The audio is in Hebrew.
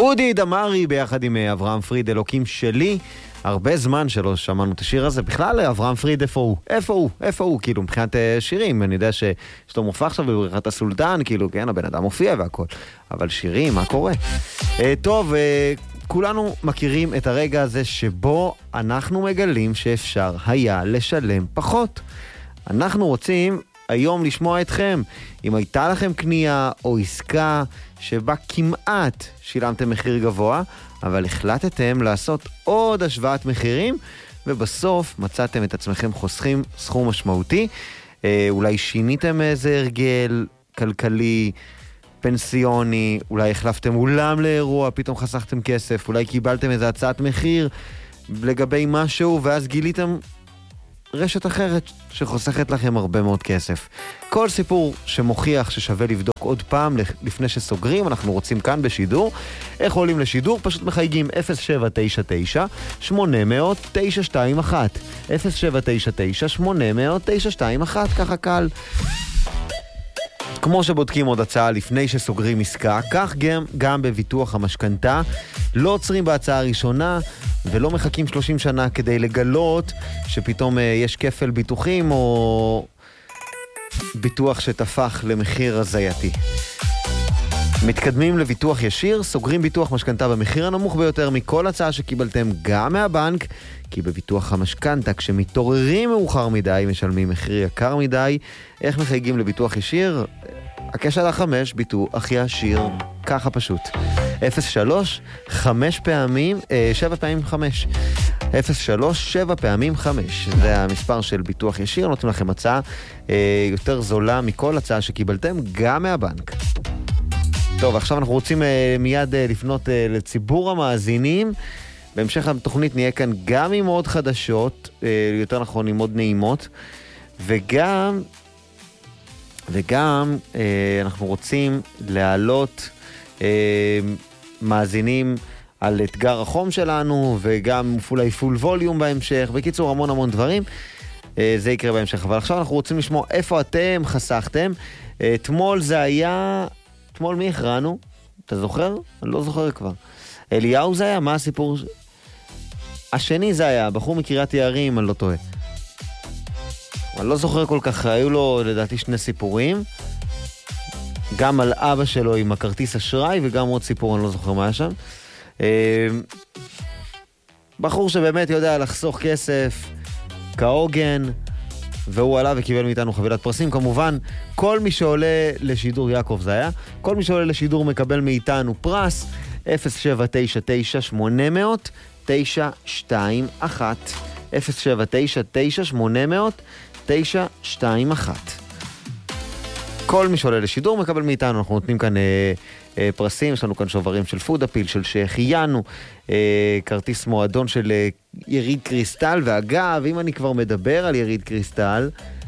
אודי דמרי ביחד עם אברהם פריד, אלוקים שלי. הרבה זמן שלא שמענו את השיר הזה. בכלל, אברהם פריד, איפה הוא? כאילו, מבחינת שירים, אני יודע שאתה מופע עכשיו בבריחת הסולטן, כאילו, כן, הבן אדם מופיע והכל. אבל שירים, מה קורה? טוב, כולנו מכירים את הרגע הזה שבו אנחנו מגלים שאפשר היה לשלם פחות. אנחנו רוצים היום לשמוע אתכם. אם הייתה לכם קנייה או עסקה שבה כמעט שילמתם מחיר גבוה, אבל החלטתם לעשות עוד השוואת מחירים, ובסוף מצאתם את עצמכם חוסכים סכום משמעותי. אולי שיניתם איזה הרגל כלכלי, פנסיוני, אולי החלפתם אולם לאירוע, פתאום חסכתם כסף, אולי קיבלתם איזה הצעת מחיר לגבי משהו, ואז גיליתם רשת אחרת שחוסכת לכם הרבה מאוד כסף. כל סיפור שמוכיח ששווה לבדוק עוד פעם לפני שסוגרים, אנחנו רוצים כאן בשידור. איך עולים לשידור? פשוט מחייגים 0799-800-921 0799-800-921, ככה קל. כמו שבודקים עוד הצעה לפני שסוגרים עסקה, כך גם בביטוח המשכנתה. לא עוצרים בהצעה הראשונה ולא מחכים 30 שנה כדי לגלות שפתאום יש כפל ביטוחים או ביטוח שתפח למחיר הזייתי. מתקדמים לביטוח ישיר, סוגרים ביטוח משכנתה במחיר הנמוך ביותר מכל הצעה שקיבלתם גם מהבנק, כי בביטוח המשכנתה כשמתעוררים מאוחר מדי משלמים מחיר יקר מדי. איך מחייגים לביטוח ישיר? הקשר ל5, ביטוח ישיר, ככה פשוט. 03 7 פעמים 5 03 7 פעמים 5, זה המספר של ביטוח ישיר. נותנים לכם הצעה יותר זולה מכל הצעה שקיבלתם גם מהבנק. טוב, עכשיו אנחנו רוצים מיד לפנות לציבור המאזינים. בהמשך התוכנית נהיה כאן גם עם עוד חדשות, יותר נכון עם עוד נעימות, וגם אנחנו רוצים להעלות מאזינים על אתגר החום שלנו, וגם אולי פול ווליום בהמשך. בקיצור, המון דברים. זה יקרה בהמשך. אבל עכשיו אנחנו רוצים לשמוע איפה אתם חסכתם. אתמול זה היה... אתמול מי הכרענו? אתה זוכר? אני לא זוכר כבר. אליהו זה היה? מה הסיפור? השני זה היה, בחור מקריית יערים, אני לא טועה. אני לא זוכר כל כך, היו לו לדעתי שני סיפורים. גם על אבא שלו עם הכרטיס אשראי, וגם עוד סיפור, אני לא זוכר מה היה שם. בחור שבאמת יודע לחסוך כסף, כהוגן, והוא עלה וקיבל מאיתנו חבילת פרסים. כמובן, כל מי שעולה לשידור, יעקב זה היה, כל מי שעולה לשידור מקבל מאיתנו פרס, 0799-800-921 0799-800-921. כל מי שעולה לשידור מקבל מאיתנו. אנחנו נותנים כאן פרסים, יש לנו כאן שוברים של פודאפיל, של שהחיינו, כרטיס מועדון של יריד קריסטל. ואגב, אם אני כבר מדבר על יריד קריסטל,